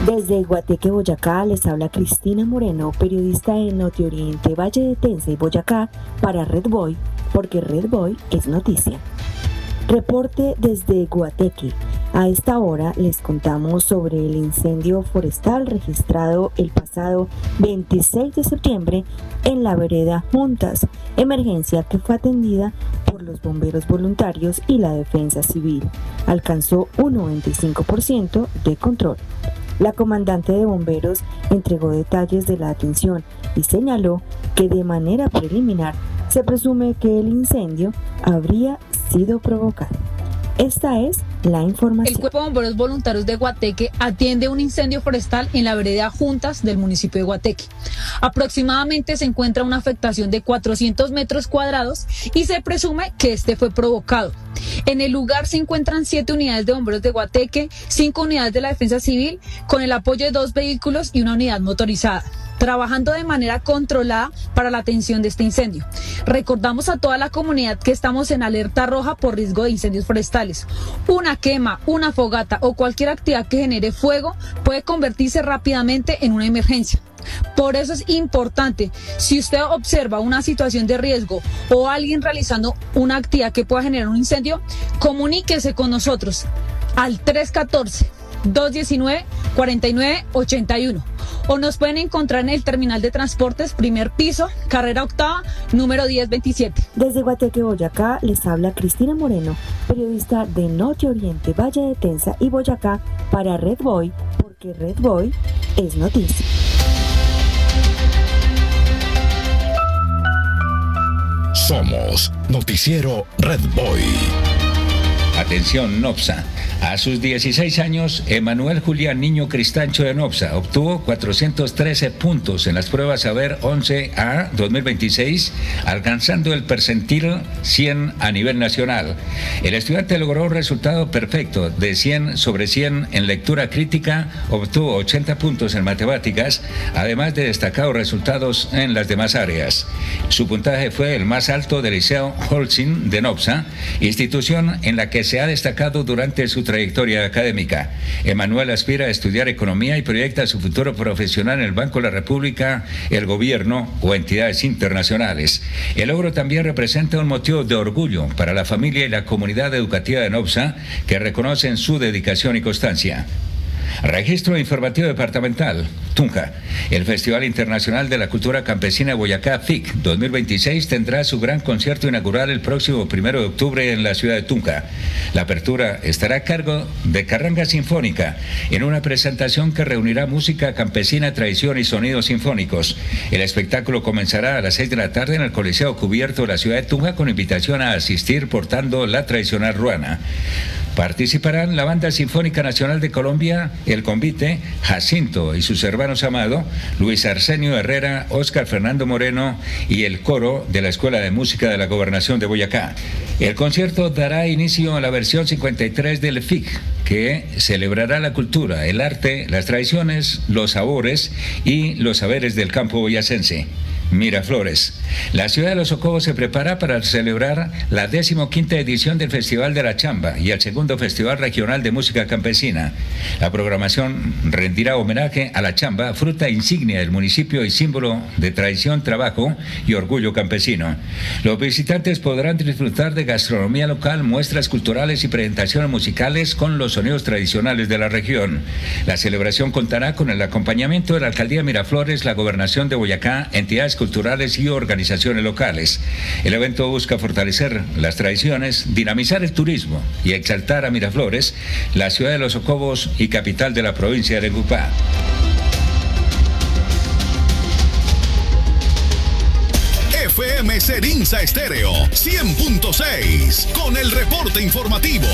Desde Guateque, Boyacá, les habla Cristina Moreno, periodista en Norte-Oriente, Valle de Tenza y Boyacá, para Red Boy, porque Red Boy es noticia. Reporte desde Guateque. A esta hora les contamos sobre el incendio forestal registrado el pasado 26 de septiembre en la vereda Juntas, emergencia que fue atendida por los bomberos voluntarios y la defensa civil. Alcanzó un 95% de control. La comandante de bomberos entregó detalles de la atención y señaló que de manera preliminar se presume que el incendio habría sido provocado. Esta es la información. El Cuerpo de Bomberos Voluntarios de Guateque atiende un incendio forestal en la vereda Juntas del municipio de Guateque. Aproximadamente se encuentra una afectación de 400 metros cuadrados y se presume que este fue provocado. En el lugar se encuentran 7 unidades de bomberos de Guateque, 5 unidades de la defensa civil, con el apoyo de 2 vehículos y una unidad motorizada, trabajando de manera controlada para la atención de este incendio. Recordamos a toda la comunidad que estamos en alerta roja por riesgo de incendios forestales. Una quema, una fogata o cualquier actividad que genere fuego puede convertirse rápidamente en una emergencia. Por eso es importante, si usted observa una situación de riesgo o alguien realizando una actividad que pueda generar un incendio, comuníquese con nosotros al 314-219-4981 o nos pueden encontrar en el terminal de transportes, primer piso, carrera octava, número 1027. Desde Guateque, Boyacá, les habla Cristina Moreno, periodista de Norte-Oriente, Valle de Tenza y Boyacá, para Red Boy, porque Red Boy es noticia. Somos Noticiero Red Boy. Atención, Nopsa. A sus 16 años, Emanuel Julián Niño Cristancho de Nopsa obtuvo 413 puntos en las pruebas Saber 11A 2026, alcanzando el percentil 100 a nivel nacional. El estudiante logró un resultado perfecto de 100 sobre 100 en lectura crítica, obtuvo 80 puntos en matemáticas, además de destacados resultados en las demás áreas. Su puntaje fue el más alto del Liceo Holcim de Nopsa, institución en la que se ha destacado durante su trayectoria académica. Emanuel aspira a estudiar economía y proyecta su futuro profesional en el Banco de la República, el gobierno o entidades internacionales. El logro también representa un motivo de orgullo para la familia y la comunidad educativa de Nopsa, que reconocen su dedicación y constancia. Registro informativo departamental, Tunja. El Festival Internacional de la Cultura Campesina Boyacá, FIC 2026, tendrá su gran concierto inaugural el próximo 1 de octubre en la ciudad de Tunja. La apertura estará a cargo de Carranga Sinfónica, en una presentación que reunirá música campesina, tradición y sonidos sinfónicos. El espectáculo comenzará a las 6 de la tarde en el Coliseo Cubierto de la ciudad de Tunja, con invitación a asistir portando la tradicional ruana. Participarán la Banda Sinfónica Nacional de Colombia, el Convite, Jacinto y sus hermanos Amado, Luis Arsenio Herrera, Óscar Fernando Moreno y el coro de la Escuela de Música de la Gobernación de Boyacá. El concierto dará inicio a la versión 53 del FIC, que celebrará la cultura, el arte, las tradiciones, los sabores y los saberes del campo boyacense. Miraflores. La ciudad de Los Socobos se prepara para celebrar la 15ª edición del Festival de la Chamba y el segundo Festival Regional de Música Campesina. La programación rendirá homenaje a la chamba, fruta insignia del municipio y símbolo de tradición, trabajo y orgullo campesino. Los visitantes podrán disfrutar de gastronomía local, muestras culturales y presentaciones musicales con los sonidos tradicionales de la región. La celebración contará con el acompañamiento de la Alcaldía de Miraflores, la Gobernación de Boyacá, entidades culturales y organizaciones locales. El evento busca fortalecer las tradiciones, dinamizar el turismo y exaltar a Miraflores, la ciudad de Los Socobos y capital de la provincia de Arequipa. FM Serinza Estéreo 100.6 con el reporte informativo.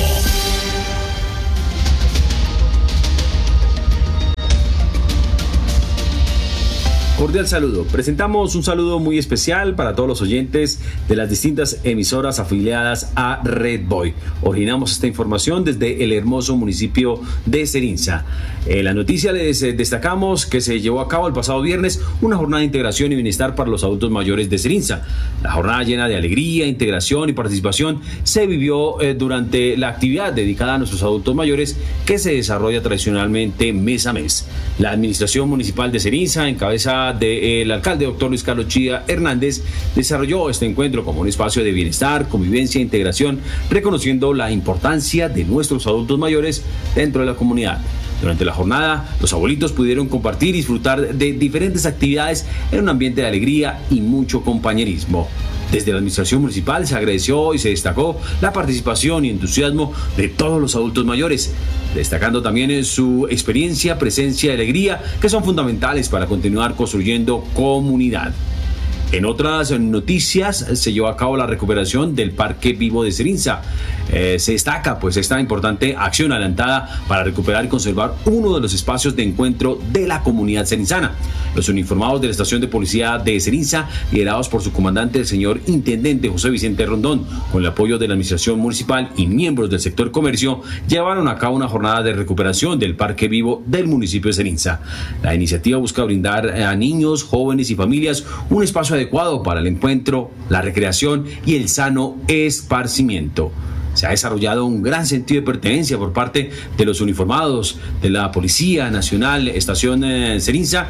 Cordial saludo. Presentamos un saludo muy especial para todos los oyentes de las distintas emisoras afiliadas a Red Boy. Originamos esta información desde el hermoso municipio de Serinza. La noticia les destacamos que se llevó a cabo el pasado viernes una jornada de integración y bienestar para los adultos mayores de Serinza. La jornada llena de alegría, integración y participación se vivió durante la actividad dedicada a nuestros adultos mayores que se desarrolla tradicionalmente mes a mes. La administración municipal de Serinza, en cabeza del alcalde doctor Luis Carlos Chía Hernández, desarrolló este encuentro como un espacio de bienestar, convivencia e integración, reconociendo la importancia de nuestros adultos mayores dentro de la comunidad. Durante la jornada, los abuelitos pudieron compartir y disfrutar de diferentes actividades en un ambiente de alegría y mucho compañerismo. Desde la administración municipal se agradeció y se destacó la participación y entusiasmo de todos los adultos mayores, destacando también su experiencia, presencia y alegría, que son fundamentales para continuar construyendo comunidad. En otras noticias, se llevó a cabo la recuperación del Parque Vivo de Serinza. Se destaca esta importante acción adelantada para recuperar y conservar uno de los espacios de encuentro de la comunidad serinzana. Los uniformados de la estación de policía de Serinza, liderados por su comandante, el señor intendente José Vicente Rondón, con el apoyo de la administración municipal y miembros del sector comercio, llevaron a cabo una jornada de recuperación del Parque Vivo del municipio de Serinza. La iniciativa busca brindar a niños, jóvenes y familias un espacio adecuado para el encuentro, la recreación y el sano esparcimiento. Se ha desarrollado un gran sentido de pertenencia por parte de los uniformados de la Policía Nacional Estación Serinza,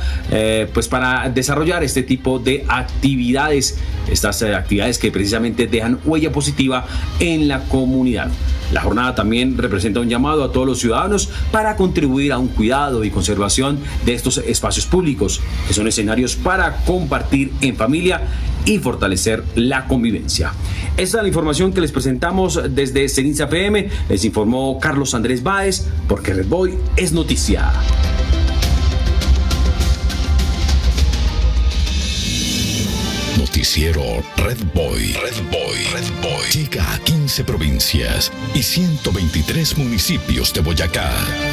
para desarrollar este tipo de actividades, estas actividades que precisamente dejan huella positiva en la comunidad. La jornada también representa un llamado a todos los ciudadanos para contribuir a un cuidado y conservación de estos espacios públicos, que son escenarios para compartir en familia y fortalecer la convivencia. Esta es la información que les presentamos desde Serinza FM. Les informó Carlos Andrés Báez, porque Red Boy es noticia. Noticiero Red Boy. Red Boy. Red Boy. Llega a 15 provincias y 123 municipios de Boyacá.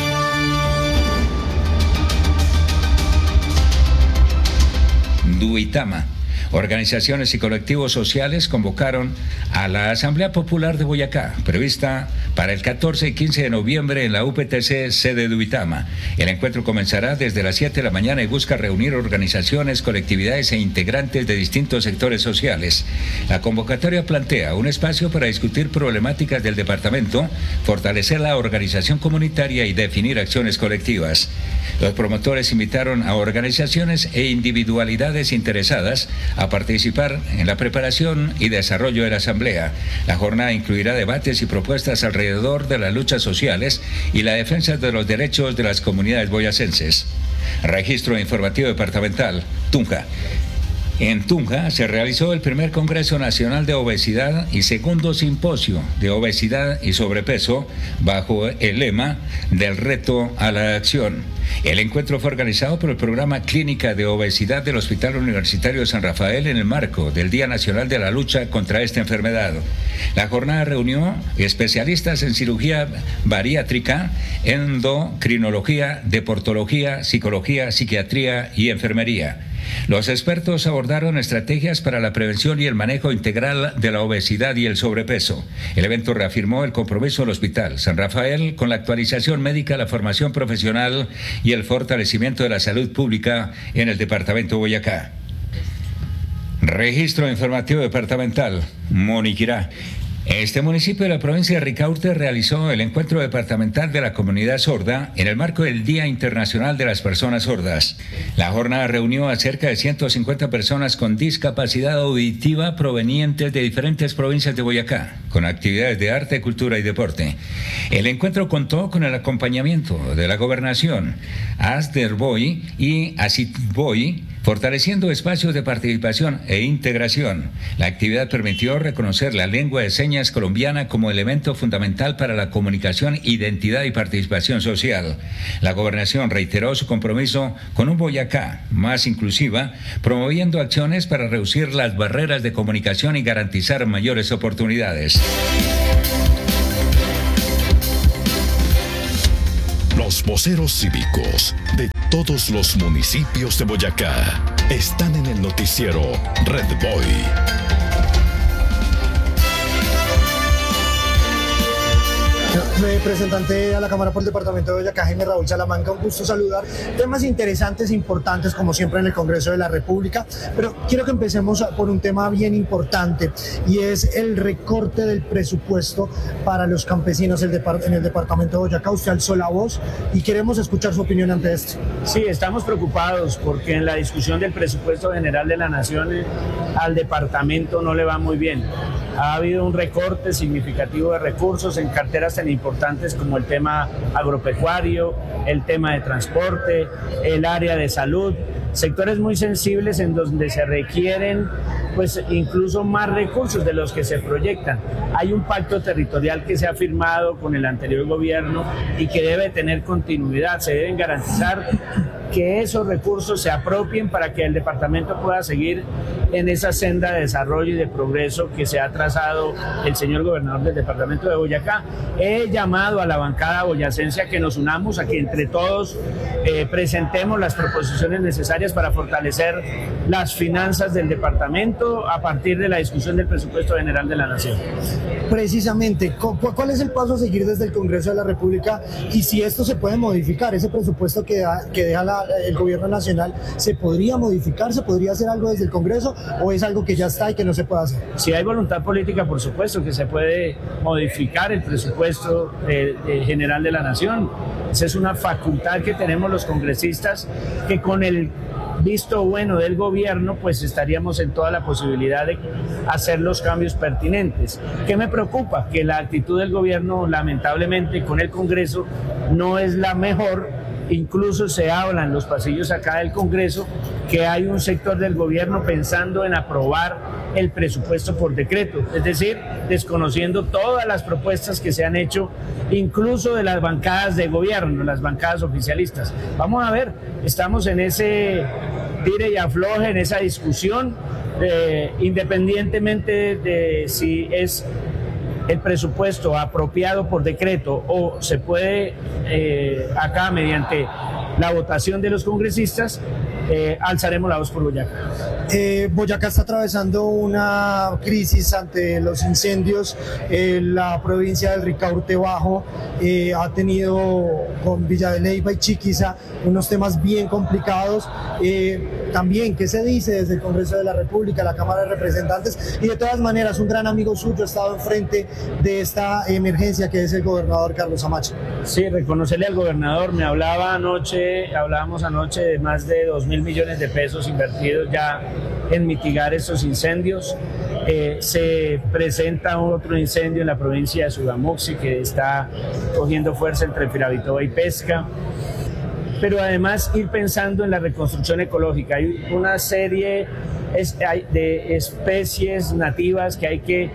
Duitama. Organizaciones y colectivos sociales convocaron a la Asamblea Popular de Boyacá, prevista para el 14 y 15 de noviembre en la UPTC sede de Duitama. El encuentro comenzará desde las 7 de la mañana y busca reunir organizaciones, colectividades e integrantes de distintos sectores sociales. La convocatoria plantea un espacio para discutir problemáticas del departamento, fortalecer la organización comunitaria y definir acciones colectivas. Los promotores invitaron a organizaciones e individualidades interesadas a participar en la preparación y desarrollo de la asamblea. La jornada incluirá debates y propuestas alrededor de las luchas sociales y la defensa de los derechos de las comunidades boyacenses. Registro informativo departamental, Tunja. En Tunja se realizó el primer Congreso Nacional de Obesidad y segundo Simposio de Obesidad y Sobrepeso bajo el lema del reto a la acción. El encuentro fue organizado por el Programa Clínica de Obesidad del Hospital Universitario de San Rafael en el marco del Día Nacional de la Lucha contra esta enfermedad. La jornada reunió especialistas en cirugía bariátrica, endocrinología, deportología, psicología, psiquiatría y enfermería. Los expertos abordaron estrategias para la prevención y el manejo integral de la obesidad y el sobrepeso. El evento reafirmó el compromiso del Hospital San Rafael con la actualización médica, la formación profesional y el fortalecimiento de la salud pública en el departamento de Boyacá. Registro informativo departamental, Moniquirá. Este municipio de la provincia de Ricaurte realizó el encuentro departamental de la comunidad sorda en el marco del Día Internacional de las Personas Sordas. La jornada reunió a cerca de 150 personas con discapacidad auditiva provenientes de diferentes provincias de Boyacá, con actividades de arte, cultura y deporte. El encuentro contó con el acompañamiento de la Gobernación, Asderboy y Asitboy, fortaleciendo espacios de participación e integración. La actividad permitió reconocer la lengua de señas colombiana como elemento fundamental para la comunicación, identidad y participación social. La Gobernación reiteró su compromiso con un Boyacá más inclusiva, promoviendo acciones para reducir las barreras de comunicación y garantizar mayores oportunidades. Los voceros cívicos de todos los municipios de Boyacá. están en el noticiero Red Boy. Representante a la Cámara por el Departamento de Boyacá, Jaime Raúl Salamanca, un gusto saludar. Temas interesantes e importantes como siempre en el Congreso de la República, pero quiero que empecemos por un tema bien importante y es el recorte del presupuesto para los campesinos en el Departamento de Boyacá. Usted alzó la voz y queremos escuchar su opinión ante esto. Sí, estamos preocupados porque en la discusión del presupuesto general de la Nación al departamento no le va muy bien. Ha habido un recorte significativo de recursos en carteras tan importantes como el tema agropecuario, el tema de transporte, el área de salud, sectores muy sensibles en donde se requieren pues incluso más recursos de los que se proyectan. Hay un pacto territorial que se ha firmado con el anterior gobierno y que debe tener continuidad. Se deben garantizar que esos recursos se apropien para que el departamento pueda seguir en esa senda de desarrollo y de progreso que se ha trazado el señor gobernador del departamento de Boyacá. He llamado a la bancada boyacense a que nos unamos, a que entre todos presentemos las proposiciones necesarias para fortalecer las finanzas del departamento a partir de la discusión del presupuesto general de la Nación. Precisamente, ¿cuál es el paso a seguir desde el Congreso de la República y si esto se puede modificar? Ese presupuesto que deja el gobierno nacional, ¿se podría modificar? ¿Se podría hacer algo desde el Congreso o es algo que ya está y que no se puede hacer? Si hay voluntad política, por supuesto que se puede modificar el presupuesto general de la Nación. Esa es una facultad que tenemos los congresistas, que con el visto bueno del gobierno, pues estaríamos en toda la posibilidad de hacer los cambios pertinentes. ¿Qué me preocupa? Que la actitud del gobierno, lamentablemente, con el Congreso no es la mejor. Incluso se habla en los pasillos acá del Congreso que hay un sector del gobierno pensando en aprobar el presupuesto por decreto, es decir, desconociendo todas las propuestas que se han hecho, incluso de las bancadas de gobierno, las bancadas oficialistas. Vamos a ver, estamos en ese tire y afloje, en esa discusión, independientemente de si es el presupuesto apropiado por decreto o se puede acá mediante la votación de los congresistas, alzaremos la voz por Boyacá. Boyacá está atravesando una crisis ante los incendios. La provincia del Ricaurte Bajo ha tenido con Villa de Leyva y Chiquiza unos temas bien complicados. También, ¿qué se dice desde el Congreso de la República, la Cámara de Representantes? Y de todas maneras, un gran amigo suyo ha estado enfrente de esta emergencia, que es el gobernador Carlos Amache. Sí, reconocerle al gobernador. Hablábamos anoche de más de 2.000 millones de pesos invertidos ya en mitigar estos incendios. Se presenta otro incendio en la provincia de Sudamoxi que está cogiendo fuerza entre Firavitoba y Pesca. Pero además ir pensando en la reconstrucción ecológica. Hay una serie de especies nativas que hay que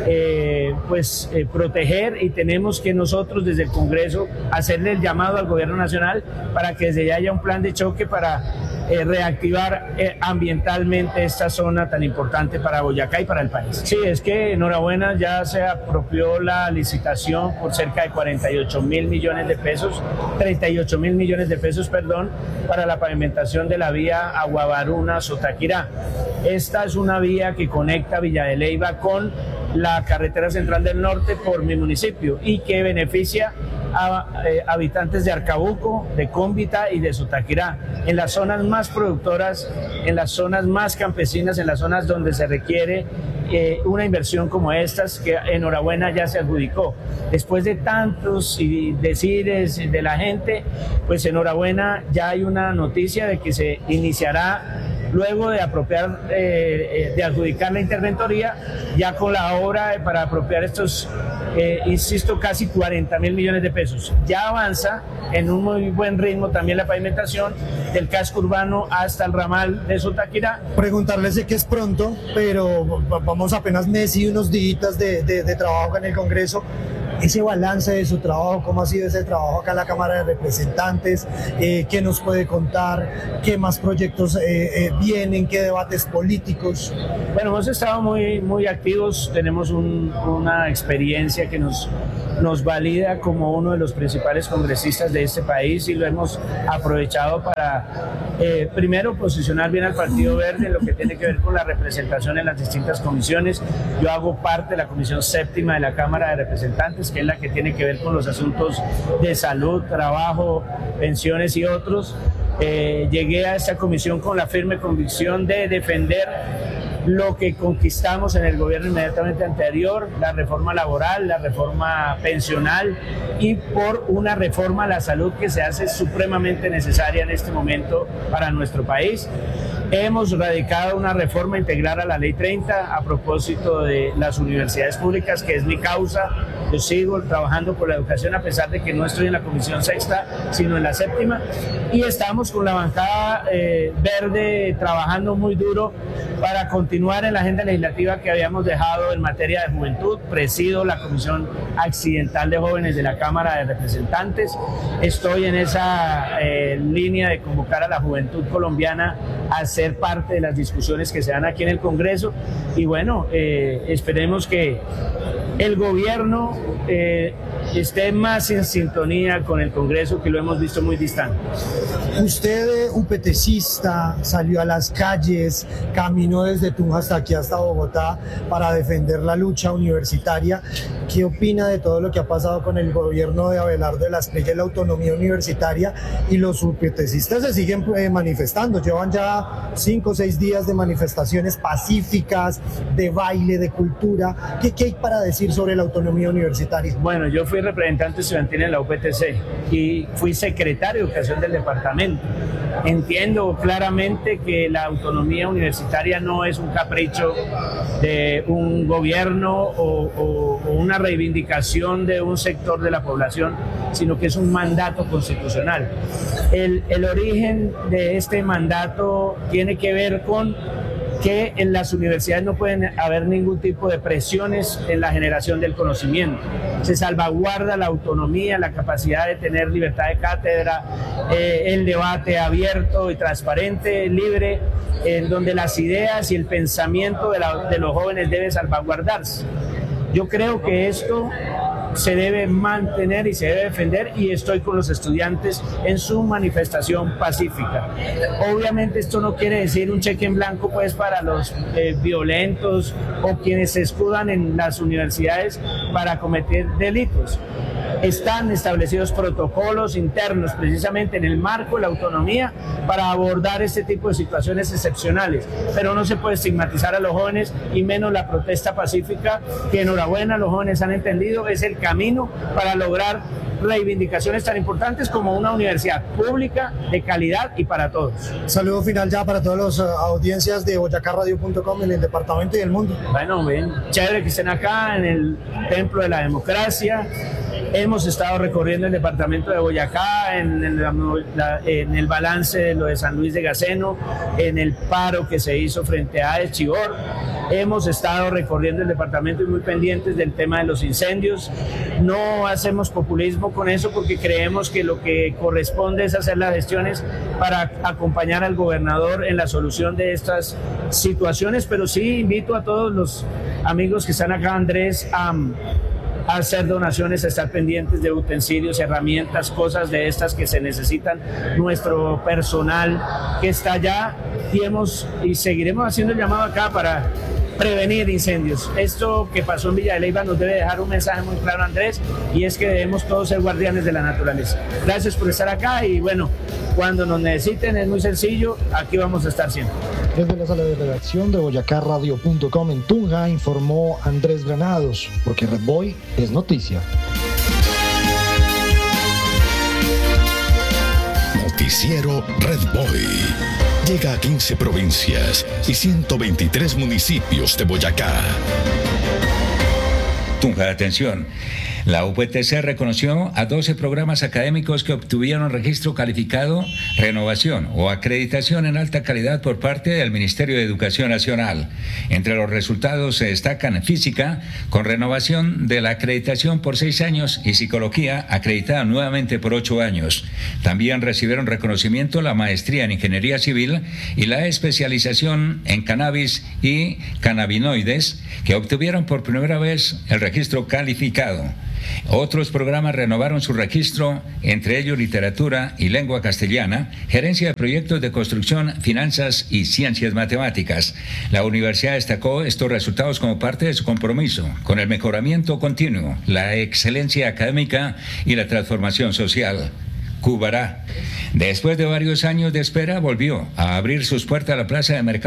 proteger y tenemos que nosotros desde el Congreso hacerle el llamado al gobierno nacional para que desde ya haya un plan de choque para reactivar ambientalmente esta zona tan importante para Boyacá y para el país. Sí, es que enhorabuena, ya se apropió la licitación por cerca de 38.000 millones de pesos, 38.000 millones de pesos, para la pavimentación de la vía Aguabaruna-Sotaquirá. Esta es una vía que conecta Villa de Leyva con la carretera central del norte por mi municipio y que beneficia a habitantes de Arcabuco, de Cómbita y de Sotaquirá, en las zonas más productoras, en las zonas más campesinas, en las zonas donde se requiere una inversión como estas, que enhorabuena ya se adjudicó. Después de tantos decires de la gente, pues enhorabuena, ya hay una noticia de que se iniciará luego de de adjudicar la interventoría, ya con la obra para apropiar estos, insisto, casi 40.000 millones de pesos. Ya avanza en un muy buen ritmo también la pavimentación del casco urbano hasta el ramal de Sotaquirá. Preguntarle, sé que es pronto, pero vamos apenas mes y unos días de trabajo en el Congreso. Ese balance de su trabajo, ¿cómo ha sido ese trabajo acá en la Cámara de Representantes? ¿Qué nos puede contar? ¿Qué más proyectos vienen? ¿Qué debates políticos? Bueno, hemos estado muy activos, tenemos una experiencia que nos nos valida como uno de los principales congresistas de este país y lo hemos aprovechado para, primero, posicionar bien al Partido Verde en lo que tiene que ver con la representación en las distintas comisiones. Yo hago parte de la Comisión Séptima de la Cámara de Representantes, que es la que tiene que ver con los asuntos de salud, trabajo, pensiones y otros. Llegué a esta comisión con la firme convicción de defender lo que conquistamos en el gobierno inmediatamente anterior, la reforma laboral, la reforma pensional y por una reforma a la salud que se hace supremamente necesaria en este momento para nuestro país. Hemos radicado una reforma integral a la Ley 30 a propósito de las universidades públicas, que es mi causa. Yo sigo trabajando por la educación a pesar de que no estoy en la Comisión Sexta, sino en la Séptima. Y estamos con la bancada verde trabajando muy duro para continuar en la agenda legislativa que habíamos dejado en materia de juventud. Presido la Comisión Accidental de Jóvenes de la Cámara de Representantes. Estoy en esa línea de convocar a la juventud colombiana a ser parte de las discusiones que se dan aquí en el Congreso. Y bueno, esperemos que el gobierno esté más en sintonía con el Congreso, que lo hemos visto muy distante. Usted, un petecista, salió a las calles, caminó desde Tunja hasta aquí, hasta Bogotá, para defender la lucha universitaria. ¿Qué opina de todo lo que ha pasado con el gobierno de Abelardo de la Espriella y la autonomía universitaria? Y los petesistas se siguen manifestando, llevan ya 5 o 6 días de manifestaciones pacíficas, de baile, de cultura. ¿Qué hay para decir sobre la autonomía universitaria? Bueno, yo fui representante estudiantil en la UPTC y fui secretario de Educación del departamento. Entiendo claramente que la autonomía universitaria no es un capricho de un gobierno o una reivindicación de un sector de la población, sino que es un mandato constitucional. El origen de este mandato tiene que ver con que en las universidades no pueden haber ningún tipo de presiones en la generación del conocimiento. Se salvaguarda la autonomía, la capacidad de tener libertad de cátedra, el debate abierto y transparente, libre, en donde las ideas y el pensamiento de los jóvenes debe salvaguardarse. Yo creo que esto se debe mantener y se debe defender, y estoy con los estudiantes en su manifestación pacífica. Obviamente esto no quiere decir un cheque en blanco pues para los violentos o quienes se escudan en las universidades para cometer delitos. Están establecidos protocolos internos precisamente en el marco de la autonomía para abordar este tipo de situaciones excepcionales, pero no se puede estigmatizar a los jóvenes y menos la protesta pacífica, que enhorabuena, los jóvenes han entendido, es el camino para lograr reivindicaciones tan importantes como una universidad pública de calidad y para todos. Saludo final ya para todas las audiencias de boyacarradio.com en el departamento y el mundo. Bueno, bien, chévere que estén acá en el Templo de la Democracia. Hemos estado recorriendo el departamento de Boyacá, en el balance de lo de San Luis de Gaceno, en el paro que se hizo frente a Chivor. Hemos estado recorriendo el departamento y muy pendientes del tema de los incendios. No hacemos populismo con eso porque creemos que lo que corresponde es hacer las gestiones para acompañar al gobernador en la solución de estas situaciones, pero sí invito a todos los amigos que están acá, Andrés, a hacer donaciones, a estar pendientes de utensilios, herramientas, cosas de estas que se necesitan, nuestro personal que está allá, y seguiremos haciendo el llamado acá para prevenir incendios. Esto que pasó en Villa de Leyva nos debe dejar un mensaje muy claro, Andrés, y es que debemos todos ser guardianes de la naturaleza. Gracias por estar acá y bueno, cuando nos necesiten es muy sencillo, aquí vamos a estar siempre. Desde la sala de redacción de boyacarradio.com en Tunja informó Andrés Granados, porque Red Boy es noticia. Noticiero Red Boy. Llega a 15 provincias y 123 municipios de Boyacá. Tunja, atención. La UPTC reconoció a 12 programas académicos que obtuvieron registro calificado, renovación o acreditación en alta calidad por parte del Ministerio de Educación Nacional. Entre los resultados se destacan física, con renovación de la acreditación por 6 años, y psicología, acreditada nuevamente por 8 años. También recibieron reconocimiento la maestría en ingeniería civil y la especialización en cannabis y cannabinoides, que obtuvieron por primera vez el registro calificado. Otros programas renovaron su registro, entre ellos literatura y lengua castellana, gerencia de proyectos de construcción, finanzas y ciencias matemáticas. La universidad destacó estos resultados como parte de su compromiso con el mejoramiento continuo, la excelencia académica y la transformación social. Cubará, después de varios años de espera, volvió a abrir sus puertas a la plaza de mercado